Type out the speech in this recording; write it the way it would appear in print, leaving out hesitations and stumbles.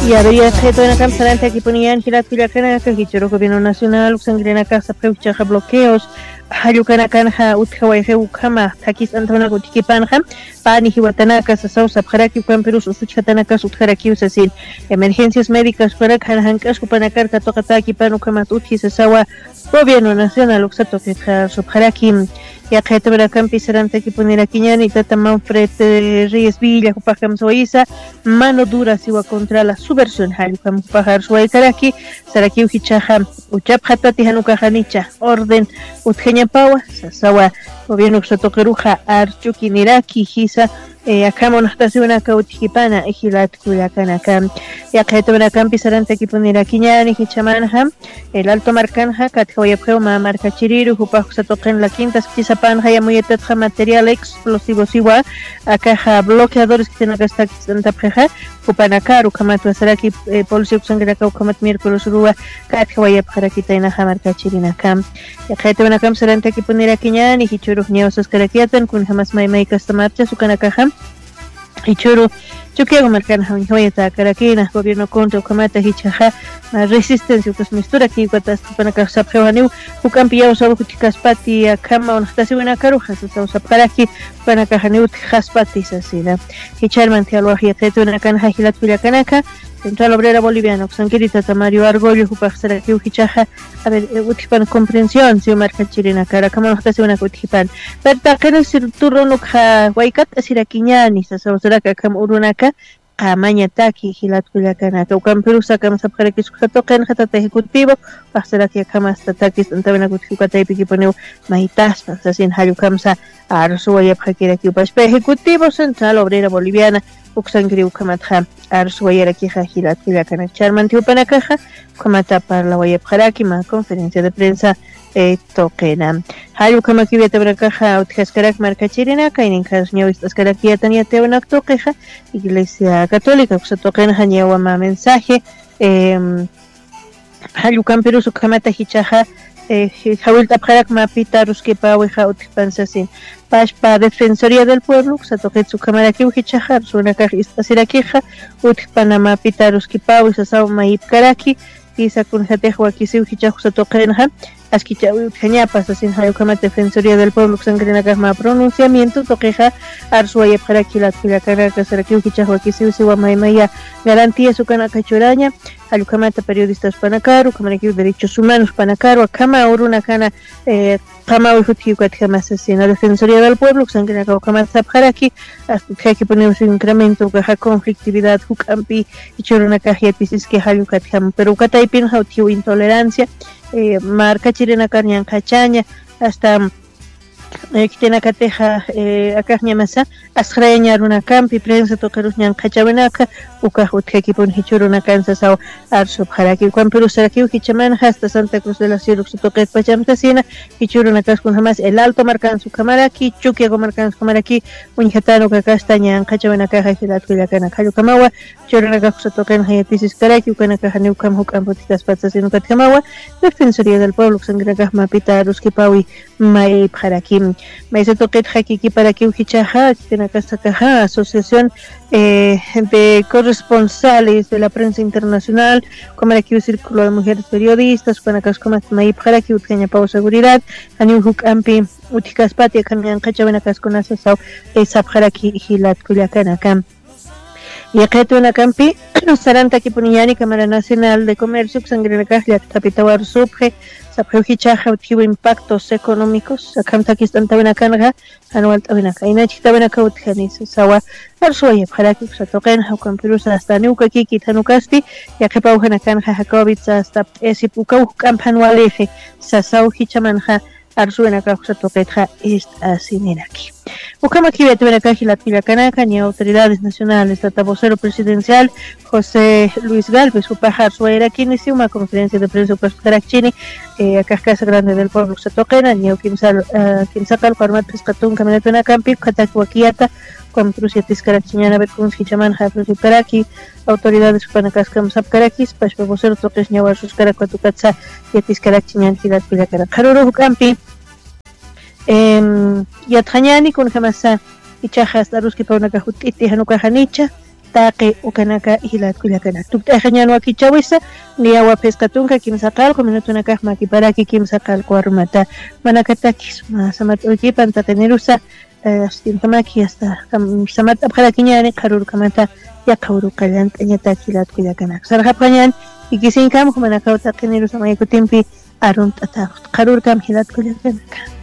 Y habría objeto en la campesante aquí ponían girat pilacana que hichero gobierno nacional sangrena casa preuchaja bloqueos hayukana kanja utjawaje ukama takis antona gutikipanja pani hiwatanaka sasausa paraki camperus usuchatana sutjaraki usasin emergencias médicas para kanjankas kupanakar katokataki panukama uthi sasawa gobierno nacional uksato que subjaraki ya que para campi serán que poner aquí y tata Manfred Reyes Villa kupakam soisa mano dura siwa contra la subversión halukam kupahar suai karaki saraki uhichaha uchap hatati hanuka hanicha orden utgenya pawa sasawa gobierno xotokeruja archuki niraki hisa acá monastasiuna kautikipana ejilat kulakanakam ya que para campi serán que poner aquí y hichamanha el alto marcanja katjawayapjeu ma marca chiriru kupah xatoken la quinta panja ya muy etetja material explosivo siwa acá bloqueadores que tienen que estar en tapreja kupanakaru kamat wasaraki policía usangraka kamat miércoles rua katjawaya para quitaina marca chirina kam ya que te van a cam serán que poner aquí y hichuru niosas karakiatan kun jamás mai castamarcha sukanaka hichuru Chuquiago marcana joyeta carakina gobierno contra kamata hichaja resistencia que mistura aquí cuatas para que sapjewaniu ukampiao sabu kaspati kama onastasi buena caruja sa sapkaraki para que haniu kaspati asina hicharman tialwahi tetuna kan hajilat pilakanaka Central Obrera Boliviana Oxanquirita Tamario Argollo Jupajsaraki Uhichaja a ver utipan comprensión si marca chilena cara como no está una utipan pero que no sir turno nukha waikat asirakiñani sasawsaraka kam urunaka amañataki hilat kulakana kaukampirusa kam sapjaraki sujatoqen hatata ejecutivo pasaraki kam hasta takis antabana kutikata pikiponeu mahitas sasin halukamsa arsuaya phakiraki upaspe ejecutivo Central Obrera Boliviana Uxangri ukamatha arsuayera kija hilat kulakana charman tiupanakaja kamata para la waya pharaki ma conferencia de prensa toqena halu kama kibeta brakaja utjaskarak marca chirena kainin kasñawistas karakiatania teonak toqeja Iglesia Católica que toqena hañewa ma mensaje halu kamperusu kamata hichaja Jawil Tapjarak Mapita Ruskipa Weja Utipansasin Pashpa Defensoría del Pueblo Satojetsu Kamaraki Uhichahar Sunakajista Siraqueja Utpanama Pita Ruskipa Wisasau Maip Karaki Isa Kunjatejo Akisi Uhichahu Satokenha Askicha Utjañapas Asin Hayukama Defensoría del Pueblo Xangrenakama Pronunciamiento Toqueja Arsuaya Paraki La Tilakaraca Saraki Uhichahu Akisi Usiwa Maimaya Garantía Sukanaka Churaña Halukamata periodistas Panakaru, Kamaraki Derechos Humanos Panakaru, Akama Urunakana, Kama Ujutikut Hamasasina, Defensoría del Pueblo, Sangraka Kamata Paraki, hasta que ponemos un incremento, Gaja conflictividad, Hukampi, y Chorunakaji, Pisis que Halukat Ham, pero Kataipin Hautiu intolerancia, Marca Chirena Carnian Cachaña, hasta Kitena Cateja, Acajña Masa, Asreña Runacampi, Prensa Tocarus Nyan Cachabenaka, Ukahut Hekipon Hichuruna Kansas au Arsub Haraki, Juan Perú Saraki, Hichaman, hasta Santa Cruz de la Sierra, Toquet Pachamtasina, Hichuruna Cascun jamás, el Alto Marcan su Camaraki, Chuquiago Marcan su Camaraki, Unjatano Castaña, Cachabenaka, Hilat Vilacana, Kayukamawa, Churuna Cajusa Token Hayatisis Karaki, Ukanaka Nukam Hukam Boticas Patas en Ucatamawa, Defensoría del Pueblo, Sangragama Pita, Ruskipawi, Mai Haraki, Maise Toquet Hakiki para que Uhichaha, Tenakasacaja, Asociación de corresponsales de la prensa internacional, como aquí el Círculo de Mujeres Periodistas, Panacas como Maip Haraki, Utgeña Pau Seguridad, Aniuhuk Ampi, Utikaspati, Kamian Kachabenacas con Asasau, Esap Haraki, Hilat Kuliakanakam. Y acá tuve una campi, Saranta Kipuniani, Cámara Nacional de Comercio, Xangrenacaj, Tapitawar Subje, Sapjuhichaja, Utivo Impactos Económicos, Akamtakistan Tabenacanaga, Anual Tabenaca, Inachi Tabenaca, Utjanis, Sawa, Arsuaya, Haraki, Satoken, Haukampirusa, hasta Nuka Kiki, Tanukasti, Yakapauhanakanja, Jakobitsa, hasta Esipukau, Campanualeje, Sasau Hichamanja, Arsuena Causa Toquetja, Asiniraki. Ukama Kibe Tabenacaj, la Pilacanaca, ni autoridades nacionales, Tata Vocero Presidencial, José Luis Galvez, Upajar Suairaki, inició una conferencia de prensa para Caracchini, acá Casa Grande del Pueblo Satoquena, ni Quimsaca, el formato Pescatún, Caminata en Acampi, Catacuaquiata, con Prusiatis Caracchiñana, Betcun, Hichaman, Jafrus Caraqui, autoridades Panacascam Sapcarakis, Pashpa Vocero Toques, Ñahuasus Caracuatucatza, Yatis Caracchiñan, Hilat Pilacara, Haruru Campi, Yatjañani, con Jamasa, Ichajas, Daruski Paunacajutiti, Hanukajanicha, taqi ukanaka hilat kullakana tukta jañan wakichawisa ni agua pescatunka kimsaqal minutunaka makiparaki kimsaqal warmata manakatakis samat ukipan taqinirusa stintamaki hasta samat abjalakiñani qarur kamanta yaqawru kallan t'añata hilat kullakana sarqapqañan ikisinkam manakaw taqinirusa maykutimpi arun t'ata qarur kam hilat kullakana